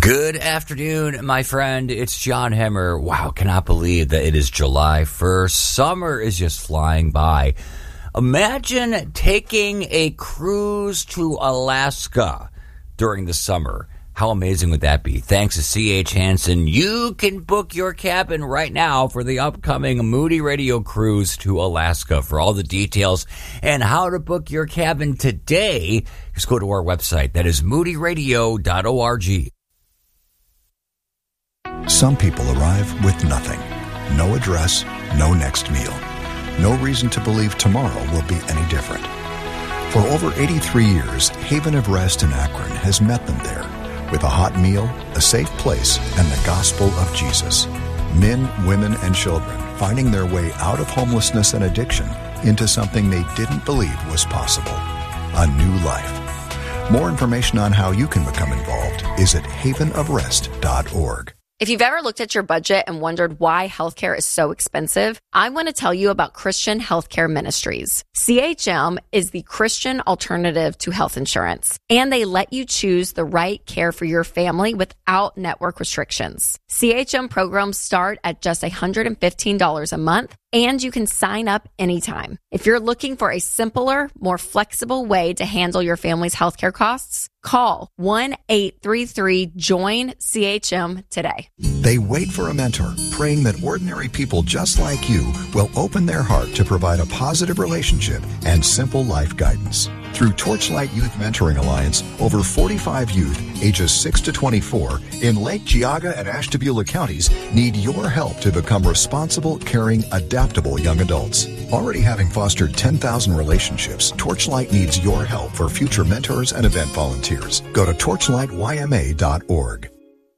Good afternoon, my friend. It's John Hemmer. Wow, cannot believe that it is July 1st. Summer is just flying by. Imagine taking a cruise to Alaska during the summer. How amazing would that be? Thanks to C.H. Hansen, you can book your cabin right now for the upcoming Moody Radio cruise to Alaska. For all the details and how to book your cabin today, just go to our website. That is moodyradio.org. Some people arrive with nothing. No address, no next meal. No reason to believe tomorrow will be any different. For over 83 years, Haven of Rest in Akron has met them there with a hot meal, a safe place, and the gospel of Jesus. Men, women, and children finding their way out of homelessness and addiction into something they didn't believe was possible. A new life. More information on how you can become involved is at havenofrest.org. If you've ever looked at your budget and wondered why healthcare is so expensive, I want to tell you about Christian Healthcare Ministries. CHM is the Christian alternative to health insurance, and they let you choose the right care for your family without network restrictions. CHM programs start at just $115 a month, and you can sign up anytime. If you're looking for a simpler, more flexible way to handle your family's healthcare costs, call 1-833-JOIN-CHM today. They wait for a mentor, praying that ordinary people just like you will open their heart to provide a positive relationship and simple life guidance. Through Torchlight Youth Mentoring Alliance, over 45 youth ages 6 to 24 in Lake Geauga and Ashtabula counties need your help to become responsible, caring, adaptable young adults. Already having fostered 10,000 relationships, Torchlight needs your help for future mentors and event volunteers. Go to torchlightyma.org.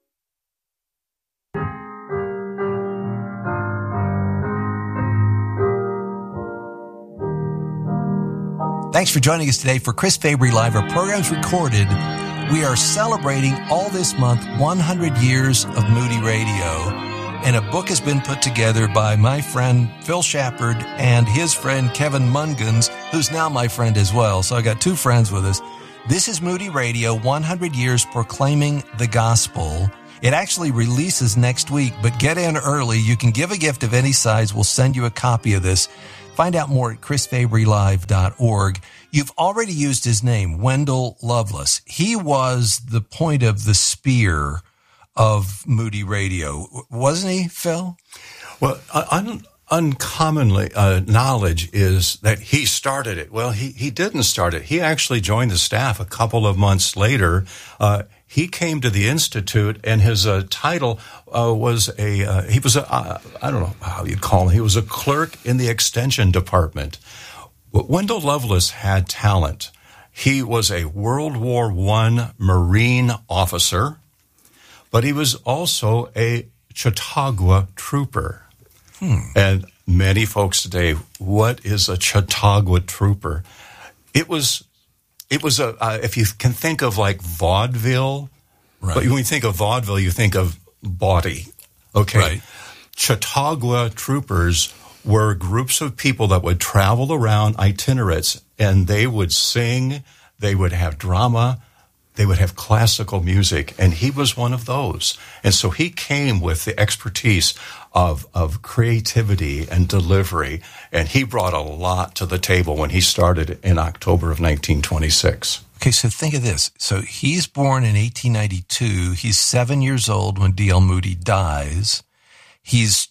Thanks for joining us today for Chris Fabry Live. Our program's recorded. We are celebrating all this month 100 years of Moody Radio, and a book has been put together by my friend Phil Shepard and his friend Kevin Mungans, who's now my friend as well. So I got two friends with us. This is Moody Radio, 100 Years Proclaiming the Gospel. It actually releases next week, but get in early. You can give a gift of any size. We'll send you a copy of this. Find out more at chrisfabrylive.org. You've already used his name, Wendell Lovelace. He was the point of the spear of Moody Radio, wasn't he, Phil? Well, uncommonly knowledge is that he started it. Well, he didn't start it. He actually joined the staff a couple of months later. He came to the Institute, and his title was he was I don't know how you'd call him. He was a clerk in the Extension Department. Wendell Lovelace had talent. He was a World War I Marine officer, but he was also a Chautauqua trooper. And many folks today, what is a Chautauqua trooper? It was if you can think of like vaudeville, right. But when you think of vaudeville, you think of bawdy. Okay. Right. Chautauqua troopers were groups of people that would travel around itinerates, and they would sing, they would have drama, they would have classical music, and he was one of those. And so he came with the expertise of creativity and delivery, and he brought a lot to the table when he started in October of 1926. Okay, so think of this. So he's born in 1892. He's 7 years old when D.L. Moody dies. He's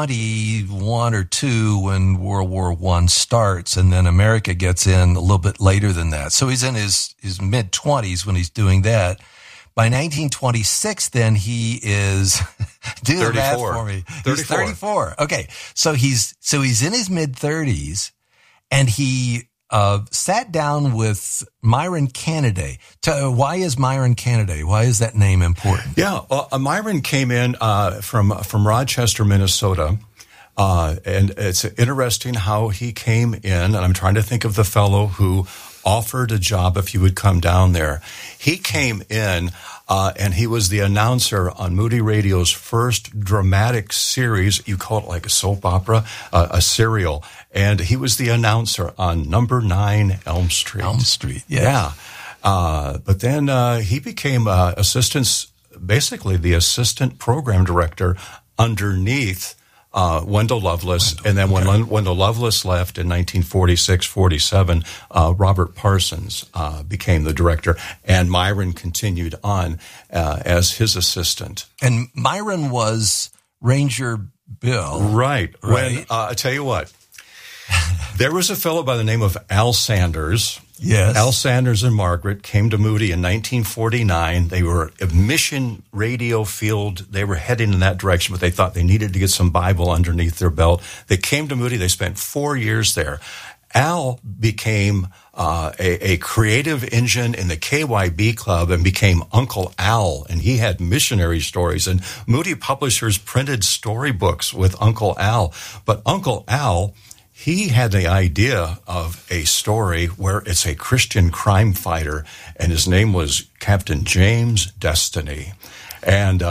21 or 2 when World War I starts, and then America gets in a little bit later than that. So he's in his mid-20s when he's doing that. By 1926, then he is do the math for me. 34. He's 34. Okay, so he's in his mid-30s, and he sat down with Myron Canaday. Why is Myron Canaday? Why is that name important? Yeah, Myron came in from Rochester, Minnesota, and it's interesting how he came in, and I'm trying to think of the fellow who offered a job if you would come down there. He came in, and he was the announcer on Moody Radio's first dramatic series. You call it like a soap opera, a serial. And he was the announcer on Number 9 Elm Street. Elm Street, yeah. But then he became assistant basically the assistant program director underneath Wendell Lovelace. And then when Wendell Lovelace left in 1946-47, Robert Parsons became the director, and Myron continued on as his assistant. And Myron was Ranger Bill. Right. When I tell you what, there was a fellow by the name of Al Sanders. Yes. Al Sanders and Margaret came to Moody in 1949. They were a mission radio field. They were heading in that direction, but they thought they needed to get some Bible underneath their belt. They came to Moody. They spent 4 years there. Al became a creative engine in the KYB Club and became Uncle Al, and he had missionary stories. And Moody Publishers printed storybooks with Uncle Al. But Uncle Al, he had the idea of a story where it's a Christian crime fighter, and his name was Captain James Destiny. And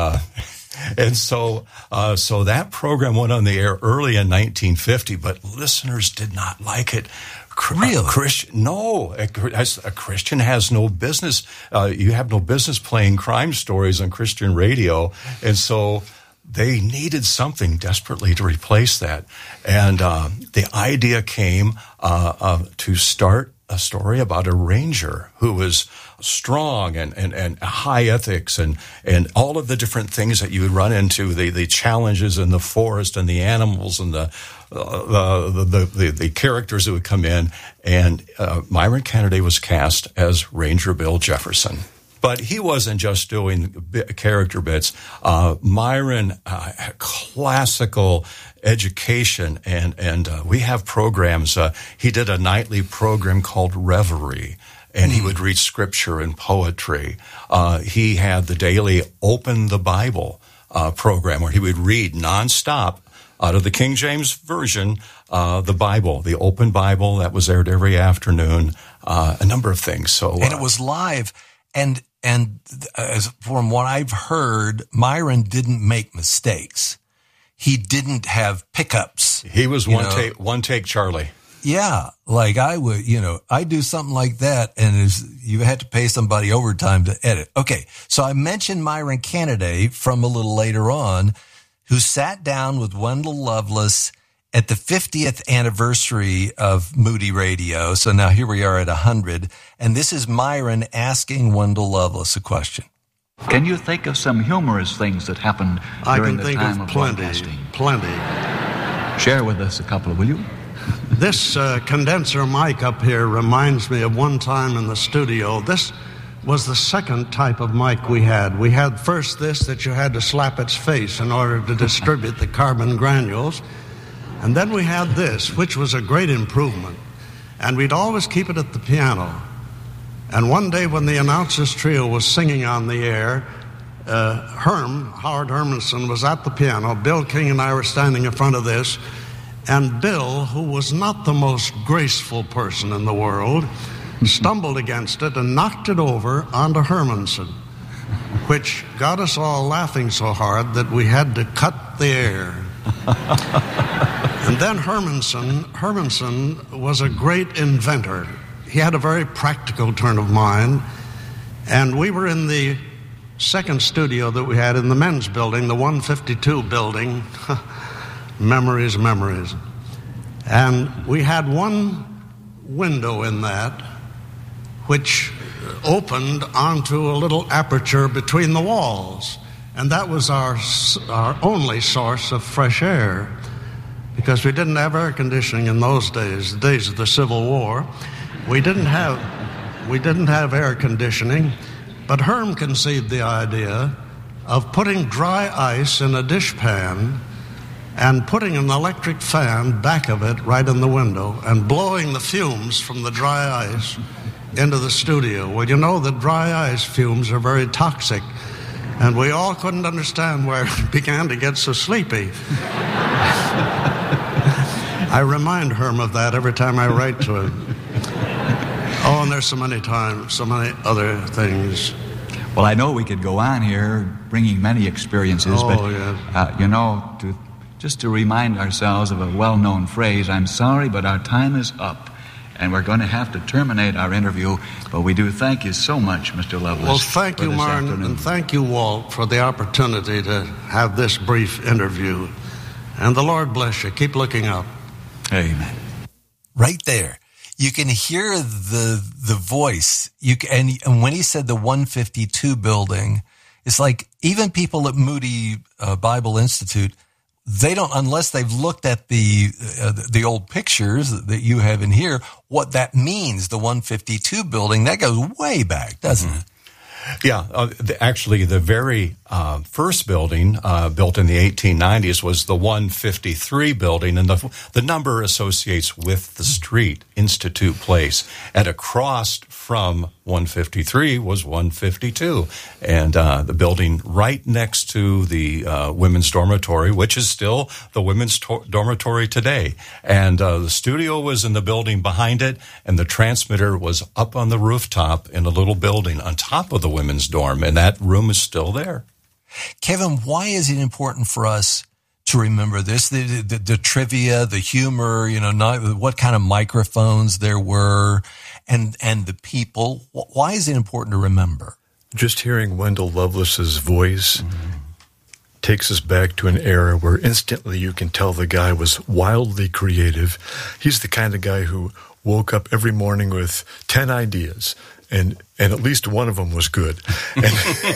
so that program went on the air early in 1950, but listeners did not like it. Really? No. A Christian has no business. You have no business playing crime stories on Christian radio. And so they needed something desperately to replace that. And the idea came to start a story about a ranger who was strong and high ethics and all of the different things that you would run into, the challenges in the forest and the animals and the characters that would come in. And Myron Kennedy was cast as Ranger Bill Jefferson. But he wasn't just doing character bits. Myron had classical education, and we have programs. He did a nightly program called Reverie, and he would read scripture and poetry. He had the daily Open the Bible program where he would read nonstop out of the King James Version, the Bible, the Open Bible that was aired every afternoon, a number of things. So, and it was live. And as from what I've heard, Myron didn't make mistakes. He didn't have pickups. He was one take Charlie. Yeah. Like I would, I do something like that, and you had to pay somebody overtime to edit. Okay. So I mentioned Myron Kennedy from a little later on, who sat down with Wendell Lovelace at the 50th anniversary of Moody Radio. So now here we are at 100. And this is Myron asking Wendell Lovelace a question. Can you think of some humorous things that happened during the time of broadcasting? Plenty. Share with us a couple, will you? This condenser mic up here reminds me of one time in the studio. This was the second type of mic we had. We had first this that you had to slap its face in order to distribute the carbon granules. And then we had this, which was a great improvement. And we'd always keep it at the piano. And one day when the announcers trio was singing on the air, Howard Hermanson was at the piano. Bill King and I were standing in front of this. And Bill, who was not the most graceful person in the world, stumbled against it and knocked it over onto Hermanson, which got us all laughing so hard that we had to cut the air. And then Hermanson was a great inventor. He had a very practical turn of mind. And we were in the second studio that we had in the men's building, the 152 building. Memories. And we had one window in that which opened onto a little aperture between the walls. And that was our only source of fresh air, because we didn't have air conditioning in those days, the days of the Civil War. We didn't have air conditioning, but Herm conceived the idea of putting dry ice in a dishpan and putting an electric fan back of it right in the window and blowing the fumes from the dry ice into the studio. Well, you know that dry ice fumes are very toxic, and we all couldn't understand why it began to get so sleepy. I remind Herm of that every time I write to him. Oh, and there's so many other things. Well, I know we could go on here bringing many experiences, but, just to remind ourselves of a well-known phrase, I'm sorry, but our time is up. and we're going to have to terminate our interview, but we do thank you so much, Mr. Lovelace. Well, thank you, Martin, and thank you, Walt, for the opportunity to have this brief interview. And the Lord bless you. Keep looking up. Amen. Right there. You can hear the voice. And when he said the 152 building, it's like even people at Moody Bible Institute, they don't, unless they've looked at the old pictures that you have in here, what that means, the 152 building, that goes way back, doesn't it? Yeah, actually, the very first building built in the 1890s was the 153 building, and the number associates with the street, Institute Place. And across from 153 was 152, and the building right next to the women's dormitory, which is still the women's dormitory today. And the studio was in the building behind it, and the transmitter was up on the rooftop in a little building on top of the women's dorm, and that room is still there. Kevin, why is it important for us to remember this? The trivia, the humor, what kind of microphones there were, and the people. Why is it important to remember? Just hearing Wendell Lovelace's voice takes us back to an era where instantly you can tell the guy was wildly creative. He's the kind of guy who woke up every morning with 10 ideas. And at least one of them was good. And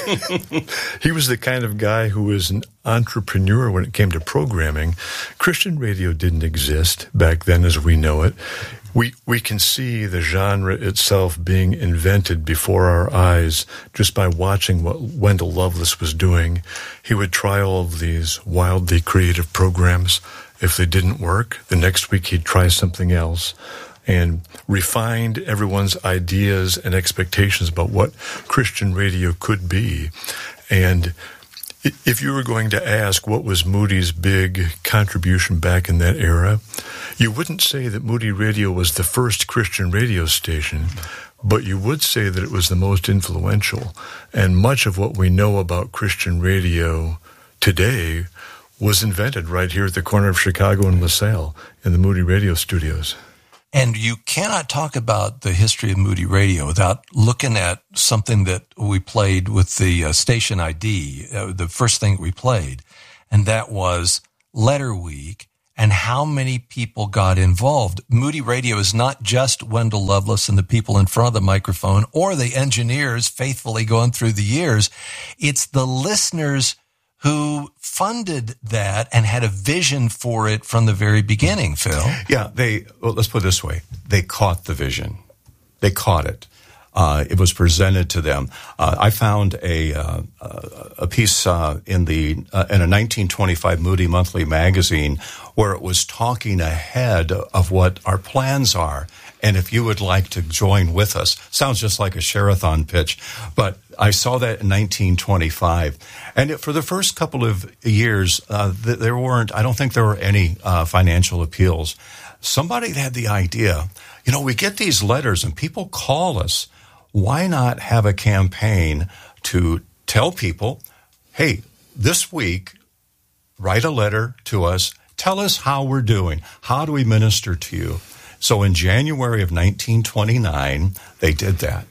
he was the kind of guy who was an entrepreneur when it came to programming. Christian radio didn't exist back then as we know it. We can see the genre itself being invented before our eyes just by watching what Wendell Lovelace was doing. He would try all of these wildly creative programs. If they didn't work, the next week he'd try something else, and refined everyone's ideas and expectations about what Christian radio could be. And if you were going to ask what was Moody's big contribution back in that era, you wouldn't say that Moody Radio was the first Christian radio station, but you would say that it was the most influential. And much of what we know about Christian radio today was invented right here at the corner of Chicago and LaSalle in the Moody Radio studios. And you cannot talk about the history of Moody Radio without looking at something that we played with the station ID, the first thing we played, and that was Letter Week and how many people got involved. Moody Radio is not just Wendell Lovelace and the people in front of the microphone or the engineers faithfully going through the years. It's the listeners who funded that and had a vision for it from the very beginning, Phil. Yeah, let's put it this way. They caught the vision. They caught it. It was presented to them. I found a piece in a 1925 Moody Monthly magazine where it was talking ahead of what our plans are. And if you would like to join with us, sounds just like a Share-a-thon pitch, but I saw that in 1925. And for the first couple of years, I don't think there were any financial appeals. Somebody had the idea, we get these letters and people call us. Why not have a campaign to tell people, hey, this week, write a letter to us. Tell us how we're doing. How do we minister to you? So in January of 1929, they did that.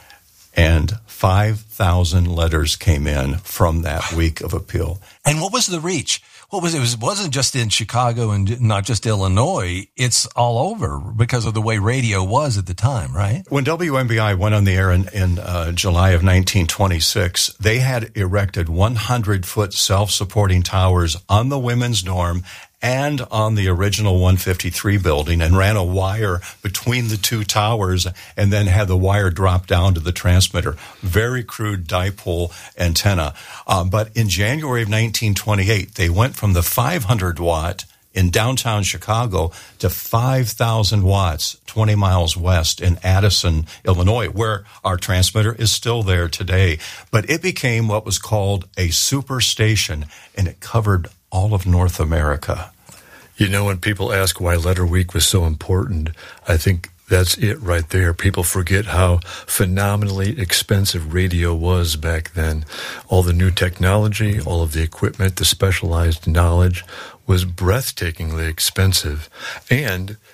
And 5,000 letters came in from that week of appeal. And what was the reach? It wasn't just in Chicago and not just Illinois. It's all over because of the way radio was at the time, right? When WMBI went on the air in July of 1926, they had erected 100-foot self-supporting towers on the women's dorm and on the original 153 building and ran a wire between the two towers and then had the wire drop down to the transmitter. Very crude dipole antenna. But in January of 1928, they went from the 500 watt in downtown Chicago to 5,000 watts, 20 miles west in Addison, Illinois, where our transmitter is still there today. But it became what was called a superstation, and it covered all of North America. When people ask why Letter Week was so important, I think that's it right there. People forget how phenomenally expensive radio was back then. All the new technology, all of the equipment, the specialized knowledge was breathtakingly expensive. And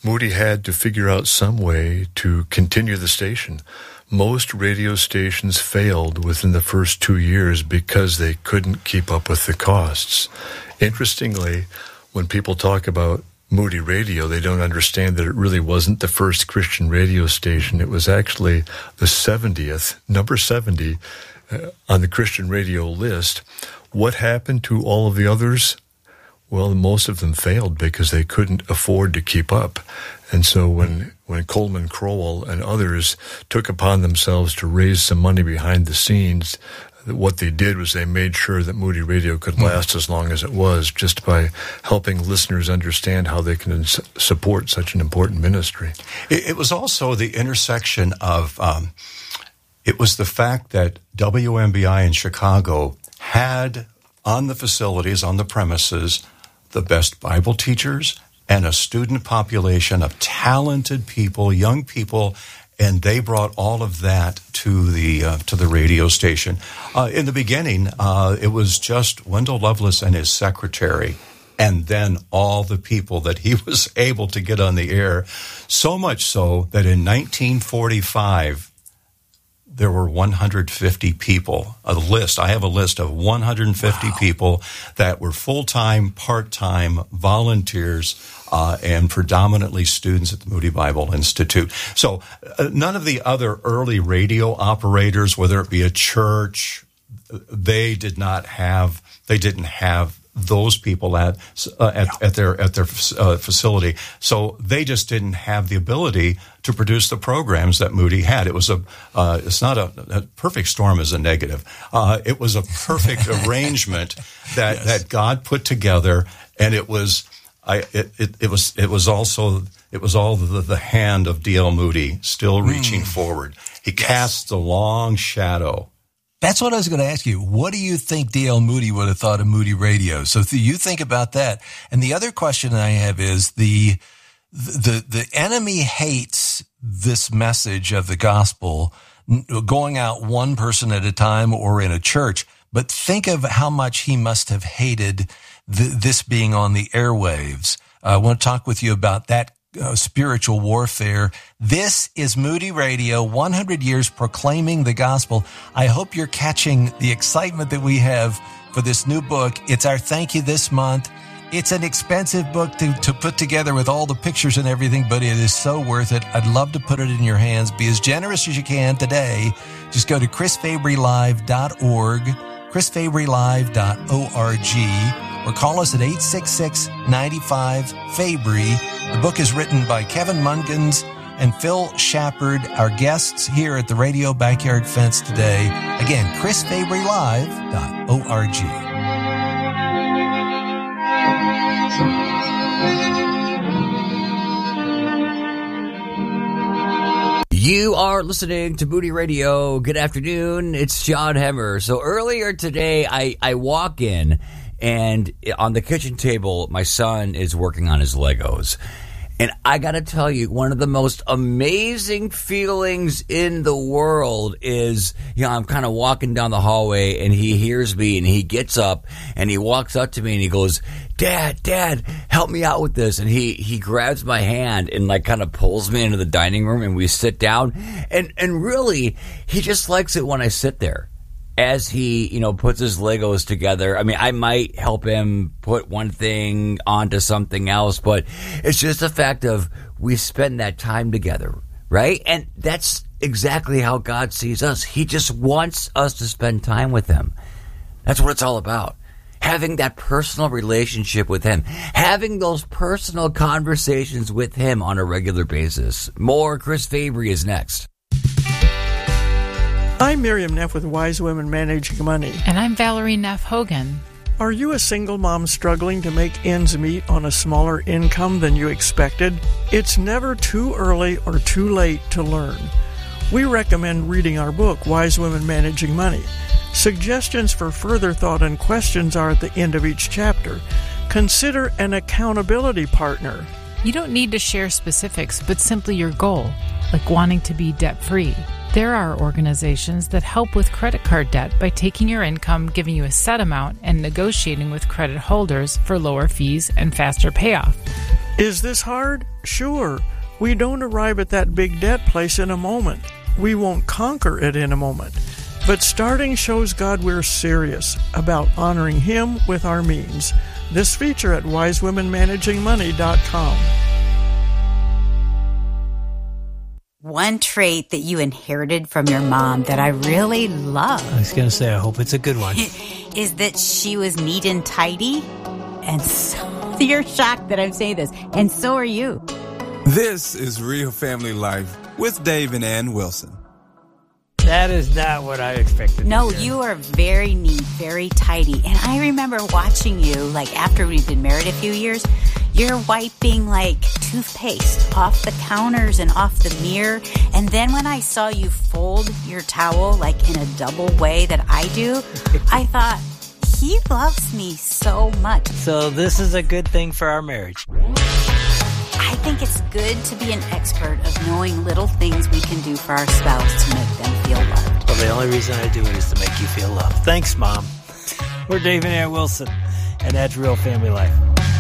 Moody had to figure out some way to continue the station. Most radio stations failed within the first 2 years because they couldn't keep up with the costs. Interestingly, when people talk about Moody Radio, they don't understand that it really wasn't the first Christian radio station. It was actually the 70th, number 70, on the Christian radio list. What happened to all of the others? Well, most of them failed because they couldn't afford to keep up. And so when Coleman Crowell and others took upon themselves to raise some money behind the scenes, what they did was they made sure that Moody Radio could last as long as it was, just by helping listeners understand how they can support such an important ministry. It was also the intersection of, it was the fact that WMBI in Chicago had on the facilities, on the premises, the best Bible teachers and a student population of talented people, young people, and they brought all of that to the radio station. In the beginning, it was just Wendell Lovelace and his secretary, and then all the people that he was able to get on the air. So much so that in 1945, there were 150 people. I have a list of 150 people that were full-time, part-time volunteers, and predominantly students at the Moody Bible Institute. So none of the other early radio operators, whether it be a church, they didn't have those people at their facility. So they just didn't have the ability to produce the programs that Moody had. It was it's not a perfect storm is a negative. It was a perfect arrangement that God put together, and it was all the hand of D.L. Moody still reaching forward. He casts a long shadow. That's what I was going to ask you. What do you think D.L. Moody would have thought of Moody Radio? So you think about that. And the other question I have is the enemy hates this message of the gospel going out one person at a time or in a church. But think of how much he must have hated this being on the airwaves. I want to talk with you about that spiritual warfare. This is Moody Radio, 100 years proclaiming the gospel. I hope you're catching the excitement that we have for this new book. It's our thank you this month. It's an expensive book to put together with all the pictures and everything, but it is so worth it. I'd love to put it in your hands. Be as generous as you can today. Just go to chrisfabrylive.org, chrisfabrylive.org, or call us at 866-95-FABRY. The book is written by Kevin Mungans and Phil Shepard, our guests here at the Radio Backyard Fence today. Again, chrisfabrylive.org. You are listening to Moody Radio. Good afternoon. It's John Hemmer. So earlier today, I walk in, and on the kitchen table, my son is working on his Legos. And I got to tell you, one of the most amazing feelings in the world is, I'm kind of walking down the hallway, and he hears me, and he gets up, and he walks up to me, and he goes, Dad, help me out with this. And he grabs my hand and kind of pulls me into the dining room, and we sit down. And really, he just likes it when I sit there. As he, puts his Legos together. I mean, I might help him put one thing onto something else, but it's just the fact of we spend that time together, right? And that's exactly how God sees us. He just wants us to spend time with him. That's what it's all about. Having that personal relationship with him. Having those personal conversations with him on a regular basis. More Chris Fabry is next. I'm Miriam Neff with Wise Women Managing Money. And I'm Valerie Neff Hogan. Are you a single mom struggling to make ends meet on a smaller income than you expected? It's never too early or too late to learn. We recommend reading our book, Wise Women Managing Money. Suggestions for further thought and questions are at the end of each chapter. Consider an accountability partner. You don't need to share specifics, but simply your goal, like wanting to be debt-free. There are organizations that help with credit card debt by taking your income, giving you a set amount, and negotiating with credit holders for lower fees and faster payoff. Is this hard? Sure. We don't arrive at that big debt place in a moment. We won't conquer it in a moment. But starting shows God we're serious about honoring Him with our means. This feature at wisewomenmanagingmoney.com. One trait that you inherited from your mom that I really love. I was going to say, I hope it's a good one. Is that she was neat and tidy. And so you're shocked that I'm saying this. And so are you. This is Real Family Life with Dave and Ann Wilson. That is not what I expected. No, you are very neat, very tidy. And I remember watching you, like after we've been married a few years, you're wiping like toothpaste off the counters and off the mirror. And then when I saw you fold your towel like in a double way that I do, I thought, he loves me so much. So this is a good thing for our marriage. I think it's good to be an expert of knowing little things we can do for our spouse to make them feel loved. Well, the only reason I do it is to make you feel loved. Thanks, Mom. We're Dave and Ann Wilson, and that's Real Family Life.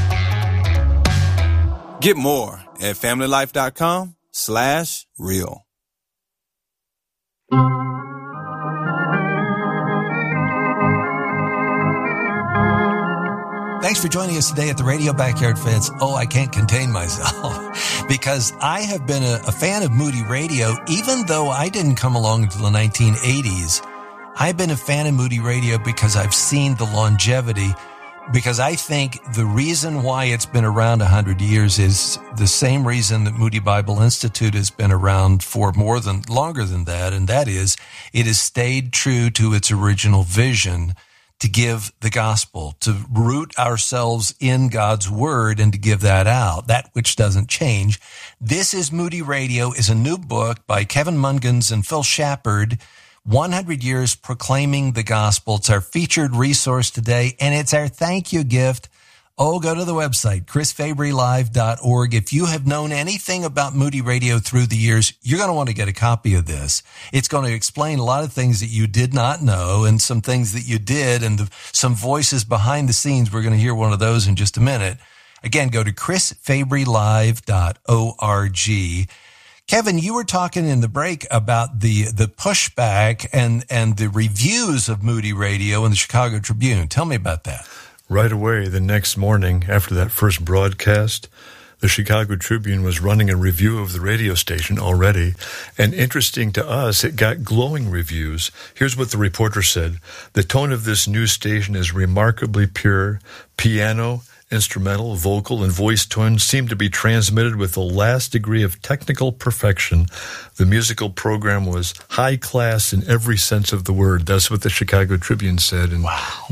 Get more at familylife.com/real. Thanks for joining us today at the Radio Backyard Fence. Oh, I can't contain myself because I have been a fan of Moody Radio, even though I didn't come along until the 1980s. I've been a fan of Moody Radio because I've seen the longevity, because I think the reason why it's been around 100 years is the same reason that Moody Bible Institute has been around for longer than that, and that is it has stayed true to its original vision to give the gospel, to root ourselves in God's word and to give that out, that which doesn't change. This is Moody Radio is a new book by Kevin Mungans and Phil Shepard, 100 Years Proclaiming the Gospel. It's our featured resource today, and it's our thank you gift. Oh, go to the website, chrisfabrylive.org. If you have known anything about Moody Radio through the years, you're going to want to get a copy of this. It's going to explain a lot of things that you did not know and some things that you did and some voices behind the scenes. We're going to hear one of those in just a minute. Again, go to chrisfabrylive.org. Kevin, you were talking in the break about the pushback and the reviews of Moody Radio in the Chicago Tribune. Tell me about that. Right away, the next morning after that first broadcast, the Chicago Tribune was running a review of the radio station already. And interesting to us, it got glowing reviews. Here's what the reporter said. The tone of this news station is remarkably pure. Piano, instrumental, vocal, and voice tones seem to be transmitted with the last degree of technical perfection. The musical program was high class in every sense of the word. That's what the Chicago Tribune said in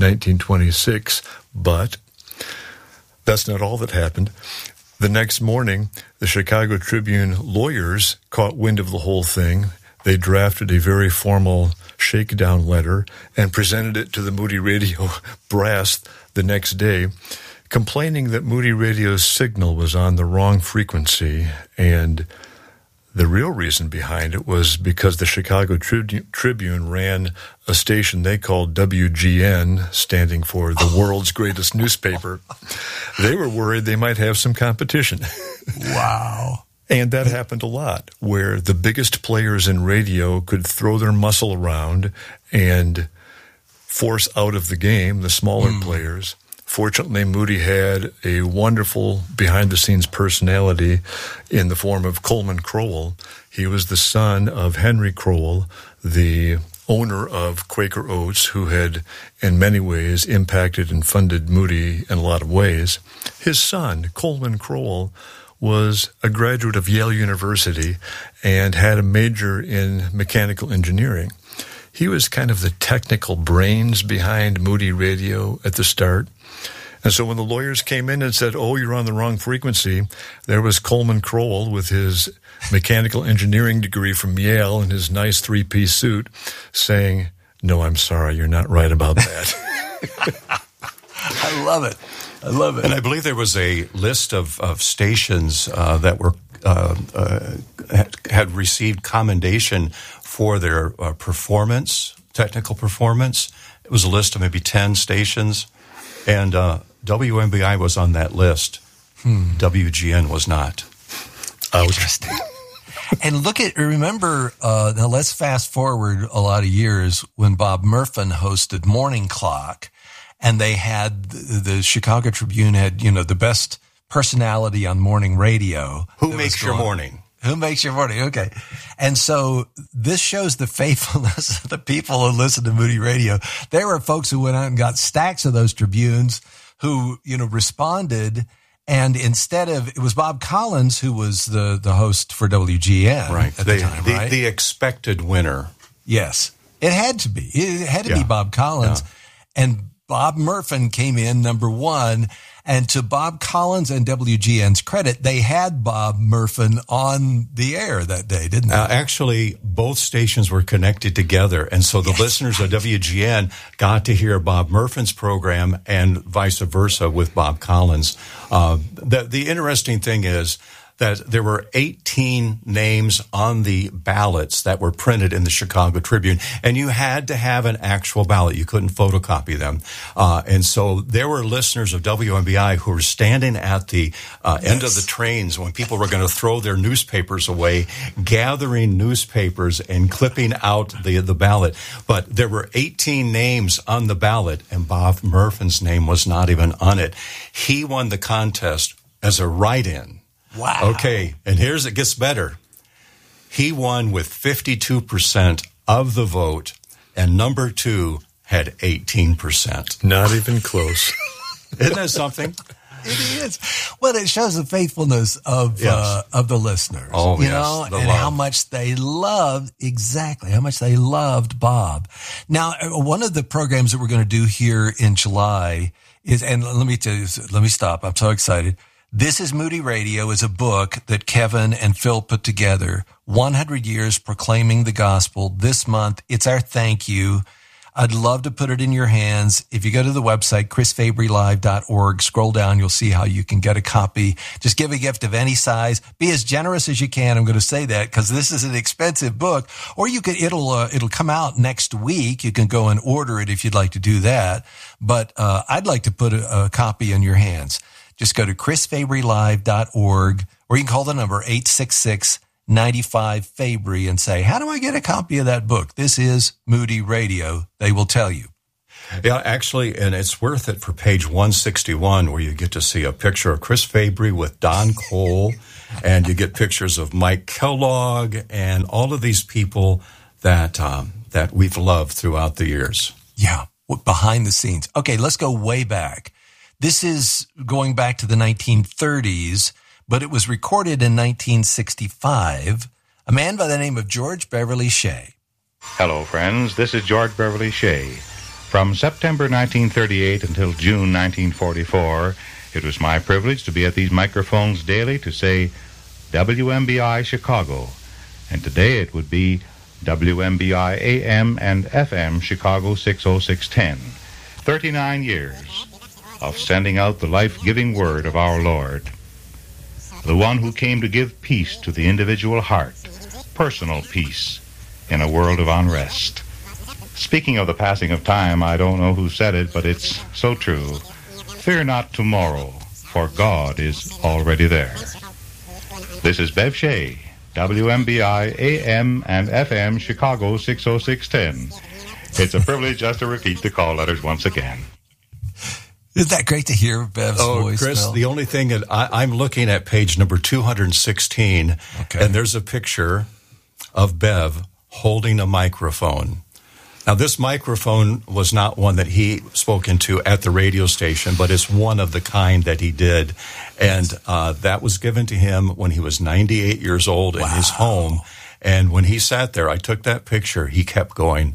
1926. But that's not all that happened. The next morning, the Chicago Tribune lawyers caught wind of the whole thing. They drafted a very formal shakedown letter and presented it to the Moody Radio brass the next day, complaining that Moody Radio's signal was on the wrong frequency. And the real reason behind it was because the Chicago Tribune ran a station they called WGN, standing for the world's greatest newspaper. They were worried they might have some competition. Wow. And that happened a lot, where the biggest players in radio could throw their muscle around and force out of the game the smaller players. Fortunately, Moody had a wonderful behind-the-scenes personality in the form of Coleman Crowell. He was the son of Henry Crowell, the owner of Quaker Oats, who had, in many ways, impacted and funded Moody in a lot of ways. His son, Coleman Crowell, was a graduate of Yale University and had a major in mechanical engineering. He was kind of the technical brains behind Moody Radio at the start. And so when the lawyers came in and said, oh, you're on the wrong frequency, there was Coleman Crowell with his mechanical engineering degree from Yale and his nice three-piece suit saying, no, I'm sorry, you're not right about that. I love it. I love it. And I believe there was a list of stations that were had received commendation for their performance, technical performance. It was a list of maybe 10 stations, and WMBI was on that list. WGN was not. Interesting. And remember, now let's fast forward a lot of years when Bob Murphin hosted Morning Clock, and they had the Chicago Tribune had, the best personality on morning radio. Who makes your morning? Who makes your morning? Okay. And so this shows the faithfulness of the people who listen to Moody Radio. There were folks who went out and got stacks of those Tribunes who, responded. And it was Bob Collins who was the host for WGN right. at the time, right? The expected winner. Yes. It had to be. It had to be Bob Collins. Yeah. And Bob Murphin came in number one. And to Bob Collins and WGN's credit, they had Bob Murphin on the air that day, didn't they? Actually, both stations were connected together. And so the listeners of WGN got to hear Bob Murphin's program and vice versa with Bob Collins. The interesting thing is that there were 18 names on the ballots that were printed in the Chicago Tribune, and you had to have an actual ballot. You couldn't photocopy them. And so there were listeners of WMBI who were standing at the end of the trains when people were going to throw their newspapers away, gathering newspapers and clipping out the ballot. But there were 18 names on the ballot, and Bob Murphin's name was not even on it. He won the contest as a write-in. Wow. Okay, and it gets better. He won with 52% of the vote, and number two had 18%. Not even close. Isn't that something? It is. Well, it shows the faithfulness of the listeners. Oh, and love. how much they loved Bob. Now, one of the programs that we're going to do here in July is, and let me stop. I'm so excited. This is Moody Radio is a book that Kevin and Phil put together. 100 Years Proclaiming the Gospel. This month, it's our thank you. I'd love to put it in your hands. If you go to the website, chrisfabrylive.org, scroll down, you'll see how you can get a copy. Just give a gift of any size. Be as generous as you can. I'm going to say that because this is an expensive book. Or it'll come out next week. You can go and order it if you'd like to do that. But I'd like to put a copy in your hands. Just go to chrisfabrylive.org, or you can call the number 866-95-FABRY and say, how do I get a copy of that book? This is Moody Radio. They will tell you. Yeah, actually, and it's worth it for page 161, where you get to see a picture of Chris Fabry with Don Cole, and you get pictures of Mike Kellogg and all of these people that we've loved throughout the years. Yeah, behind the scenes. Okay, let's go way back. This is going back to the 1930s, but it was recorded in 1965. A man by the name of George Beverly Shea. Hello, friends. This is George Beverly Shea. From September 1938 until June 1944, it was my privilege to be at these microphones daily to say WMBI Chicago. And today it would be WMBI AM and FM Chicago 60610. 39 years of sending out the life-giving word of our Lord, the one who came to give peace to the individual heart, personal peace in a world of unrest. Speaking of the passing of time, I don't know who said it, but it's so true. Fear not tomorrow, for God is already there. This is Bev Shea, WMBI AM and FM Chicago 60610. It's a privilege just to repeat the call letters once again. Isn't that great to hear Bev's voice? Chris, Bill? the only thing that I'm looking at page number 216, and there's a picture of Bev holding a microphone. Now, this microphone was not one that he spoke into at the radio station, but it's one of the kind that he did. And that was given to him when he was 98 years old in his home. And when he sat there, I took that picture. He kept going,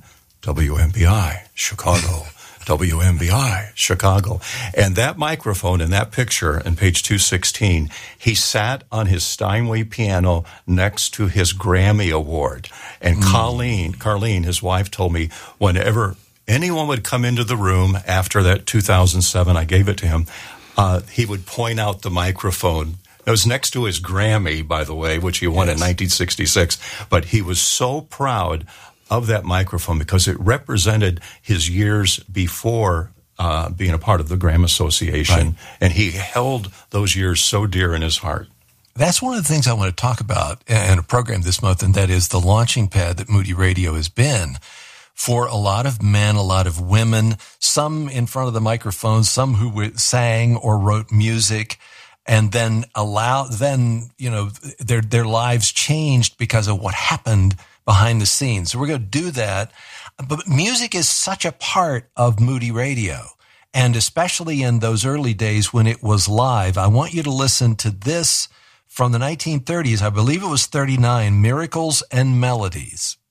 WMBI, Chicago. WMBI, Chicago. And that microphone in that picture in page 216, he sat on his Steinway piano next to his Grammy Award. And Carlene, his wife, told me whenever anyone would come into the room after that 2007, I gave it to him, he would point out the microphone. It was next to his Grammy, by the way, which he won in 1966. But he was so proud of that microphone because it represented his years before being a part of the Graham Association, and he held those years so dear in his heart. That's one of the things I want to talk about in a program this month, and that is the launching pad that Moody Radio has been for a lot of men, a lot of women, some in front of the microphone, some who sang or wrote music, and then their lives changed because of what happened behind the scenes. So we're going to do that. But music is such a part of Moody Radio, and especially in those early days when it was live. I want you to listen to this from the 1930s. I believe it was 39, Miracles and Melodies.